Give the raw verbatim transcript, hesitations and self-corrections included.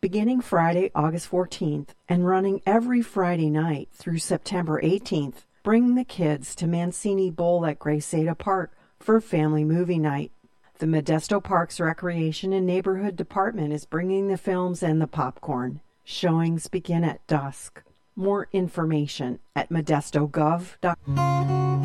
Beginning Friday, August fourteenth, and running every Friday night through September eighteenth, bring the kids to Mancini Bowl at Grace-Ada Park for family movie night. The Modesto Parks Recreation and Neighborhood Department is bringing the films and the popcorn. Showings begin at dusk. More information at modesto gov dot com.